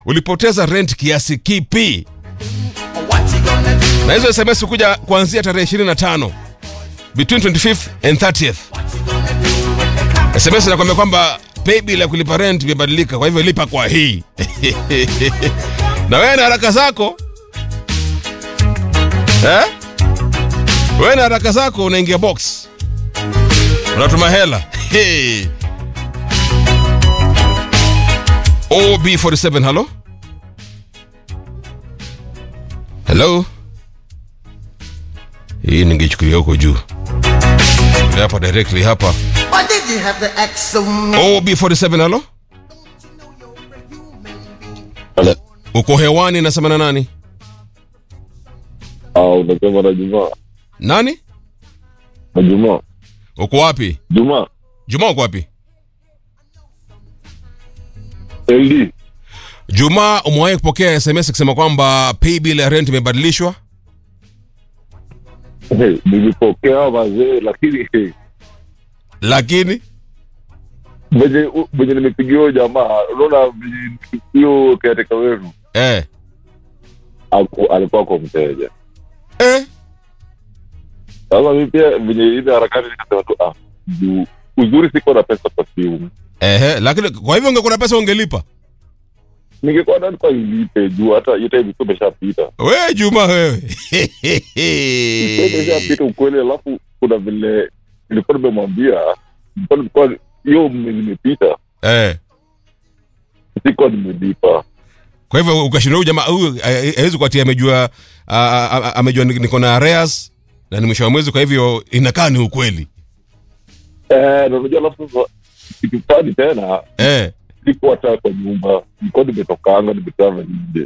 ulipoteza rent kiasi kipi? Na hizo SMS kuja kuanzia tarehe 25 between 25th and 30th. SMS inakwambia kwamba pay bill ya kulipa rent imebadilika, kwa hivyo lipa kwa hii. Na wewe na haraka zako wewe na haraka zako unaingia box, unatuma hela. Hey. OB47, hello? Hello? Hii ningechukulia huko juu. Hapa directly hapa. OB47, hello? Hello. Uko hewani, nasema na nani? Unasema na Juma. Nani? Na Juma. Uko wapi? Juma. Juma uko wapi? LD. Juma, umewahi kupokea SMS kusema kwamba pay bill ya rent imebadilishwa? Nilipokea wazee lakini Mwenye nimepigiwa jamaa, unaona hiyo katika wetu. Alikuwa kwa mteja. Sasa mimi pia mwenye ile harakati nikasema tu uzuri siko na pesa kwa simu. Lakini kwa hivyo ungekuwa na pesa ungelipa. Ningekuwa ndani kwa ilipe juu hata yote hivi tumeshapita. Wewe Juma wewe. Tumeshapita ukweli, alafu kuna vile nilikuwa nimemwambia nilikuwa hiyo nimepita. Siko nimelipa. Kwa hivyo ukashinda huyu jamaa huyu hawezi kuatia amejua niko na arrears na ni mwisho wa mwezi, kwa hivyo inakaa ni ukweli. Na unajua alafu sikipadi tena. Siko hata kwa nyumba. Niko nimetokanga nimetravel nje.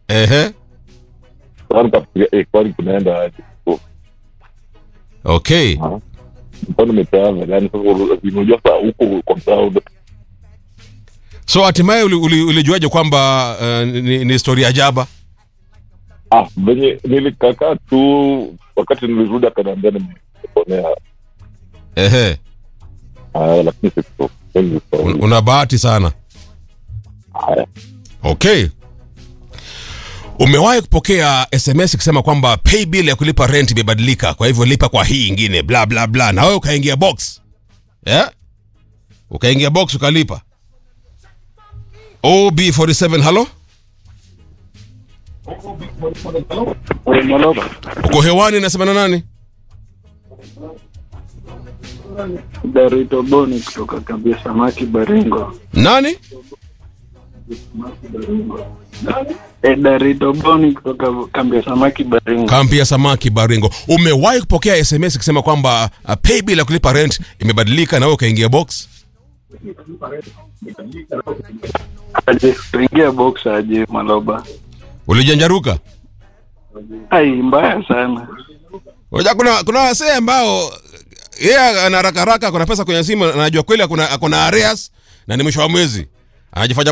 Kwani kunaenda aje? Okay. Niko nimetravel, yani unajua saa huko kwa crowd. So hatimaye ulijuaje kwamba ni historia ajaba? Venye nilikakaa tu wakati nilirudi akaniambia nimeponea. Lakini siko. Una bahati sana. Okay. Umewahi kupokea SMS kusema kwamba pay bill ya kulipa rent imebadilika, kwa hivyo lipa kwa hii nyingine bla bla bla, na wewe ukaingia box? Ukaingia box ukalipa. OB47, hello? Uko hewani, nasema na nani? Darito Boni kutoka kambi ya samaki Baringo. Nani? Darito Boni kutoka kambi ya samaki Baringo. Kambi ya samaki Baringo. Umewahi kupokea SMS kusema kwamba pay bill ya kulipa rent imebadilika na wewe ukaingia box? Ingia box aje Maloba. Ulijanjaruka? Mbaya sana. Kuna wasee ambao ana haraka kuna pesa kwenye simu, anajua kweli akona arrears na ni mwisho wa mwezi. Anajifanya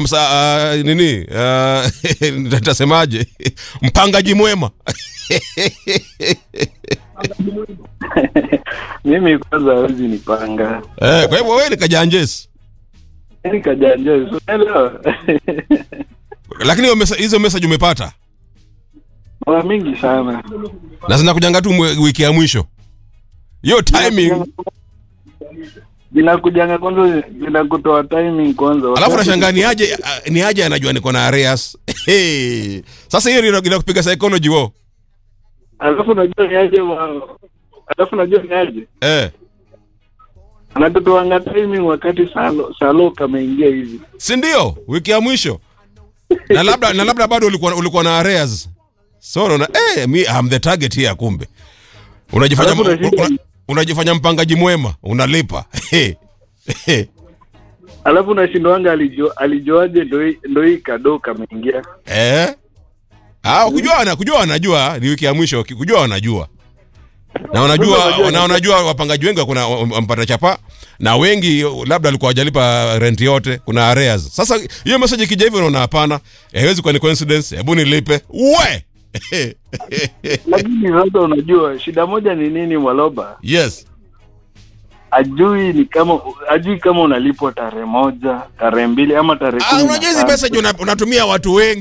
nitasemaje? Mpangaji mwema. Mimi kwanza hawezi nipanga. Kwa hivyo wewe ni kajanjes. Hello. Lakini hizo message umepata? Mara mingi sana. Na zinakujanga tu wiki ya mwisho. Hiyo timing inakujanga kwanza, inakutoa timing kwanza. Alafu nashangaa ni aje anajua niko na arrears. Sasa hiyo inakupiga psychology wao. Alafu najua ni aje. Anatotoanga timing wakati salo kameingia hivi. Si ndio? Wiki ya mwisho. na labda bado ulikuwa na arrears. So na I'm the target here kumbe. Unajifanya mpangaji mwema, unalipa. Alafu nashindwanga alijuaje ndo hii kado kameingia. Kujua anajua ni wiki ya mwisho, kujua wanajua. Na unajua wapangaji wengi kuna wampata chapa na wengi labda walikuwa hawajalipa rent yote, kuna arrears. Sasa hiyo message ikija hivyo unaona hapana, haiwezi kuwa ni coincidence, hebu nilipe. Lakini sasa unajua shida moja ni nini Mwaloba? Yes. ajui kama unalipwa tarehe 1, tarehe 2 ama tarehe 10. Unajua hizi message unatumia watu wengi.